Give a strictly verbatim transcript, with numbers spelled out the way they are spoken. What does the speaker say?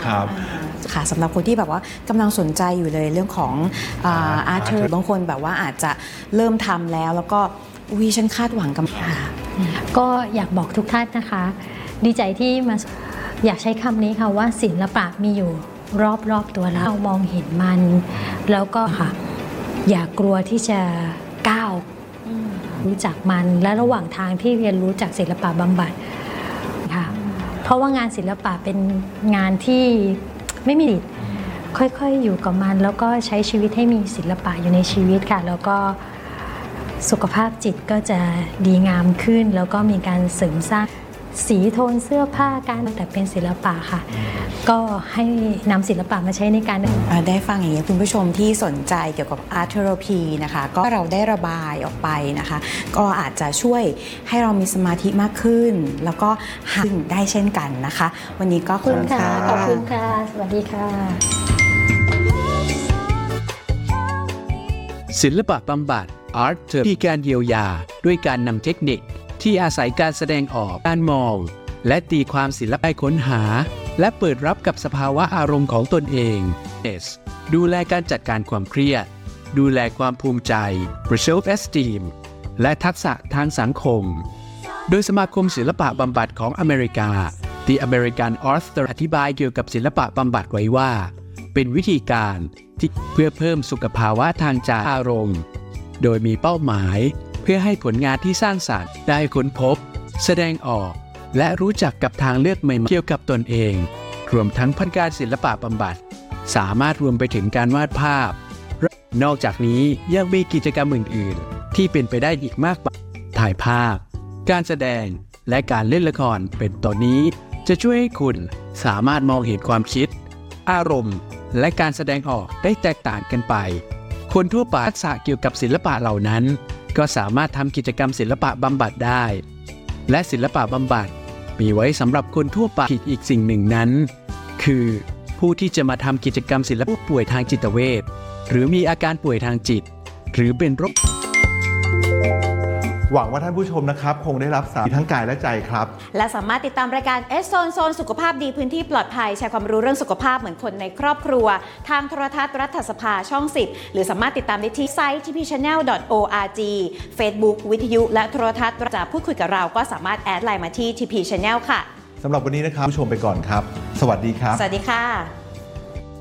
ครับค่ะสำหรับคนที่แบบว่ากำลังสนใจอยู่เลยเรื่องของอาร์ตเทอร์บางคนแบบว่าอาจจะเริ่มทำแล้วแล้วก็วิฉันคาดหวังกับค่ะก็อยากบอกทุกท่านนะคะดีใจที่มาอยากใช้คำนี้ค่ะว่าศิลปะมีอยู่รอบๆตัวเรามองเห็นมันแล้วก็ค่ะอย่ากลัวที่จะก้าวรู้จักมันและระหว่างทางที่เรียนรู้จากศิลปะบำบัดค่ะเพราะว่างานศิลปะเป็นงานที่ไม่มีดิค่อยๆอยู่กับมันแล้วก็ใช้ชีวิตให้มีศิลปะอยู่ในชีวิตค่ะแล้วก็สุขภาพจิตก็จะดีงามขึ้นแล้วก็มีการเสริมสร้างสีโทนเสื้อผ้าการแต่เป็นศิลปะค่ะก็ให้นำศิลปะมาใช้ในการได้ฟังอย่างนี้คุณผู้ชมที่สนใจเกี่ยวกับอาร์ตเทอราพีนะคะก็เราได้ระบายออกไปนะคะก็อาจจะช่วยให้เรามีสมาธิมากขึ้นแล้วก็หันได้เช่นกันนะคะวันนี้ก็ขอบคุณค่ะขอบคุณค่ะสวัสดีค่ะศิลปะบำบัดอาร์ตเทอราพีการเยียวยาด้วยการนำเทคนิคที่อาศัยการแสดงออกการมองและตีความศิลปะค้นหาและเปิดรับกับสภาวะอารมณ์ของตนเอง S ดูแลการจัดการความเครียดดูแลความภูมิใจ self esteem และทักษะทางสังคมโดยสมาคมศิลปะบำบัดของอเมริกา The American Art Therapy อธิบายเกี่ยวกับศิลปะบำบัดไว้ว่าเป็นวิธีการที่เพื่อเพิ่มสุขภาวะทางใจอารมณ์โดยมีเป้าหมายเพื่อให้ผลงานที่สร้างสรรค์ได้ค้นพบแสดงออกและรู้จักกับทางเลือกใหม่ๆเกี่ยวกับตนเองรวมทั้งพันการศิลปะบำบัดสามารถรวมไปถึงการวาดภาพนอกจากนี้ยังมีกิจกรรมอื่นๆที่เป็นไปได้อีกมากมายถ่ายภาพการแสดงและการเล่นละครเป็นต้นนี้จะช่วยให้คุณสามารถมองเห็นความคิดอารมณ์และการแสดงออกได้แตกต่างกันไปคนทั่วไปทักษะเกี่ยวกับศิลปะเหล่านั้นก็สามารถทำกิจกรรมศิลปะบำบัดได้และศิลปะบำบัดมีไว้สำหรับคนทั่วไปอีกสิ่งหนึ่งนั้นคือผู้ที่จะมาทำกิจกรรมศิลปะผู้ป่วยทางจิตเวชหรือมีอาการป่วยทางจิตหรือเป็นโรคหวังว่าท่านผู้ชมนะครับคงได้รับสาระทั้งกายและใจครับและสามารถติดตามรายการ S Zone โซนสุขภาพดีพื้นที่ปลอดภัยแชร์ความรู้เรื่องสุขภาพเหมือนคนในครอบครัวทางโทรทัศน์รัฐสภาช่องสิบหรือสามารถติดตามได้ที่ไซต์ ที พี ชาแนล ดอท โอ อาร์ จี Facebook วิทยุและโทรทัศน์จะพูดคุยกับเราก็สามารถแอดไลน์มาที่ ที พี ชาแนล ค่ะสำหรับวันนี้นะครับผู้ชมไปก่อนครับสวัสดีครับสวัสดีค่ะ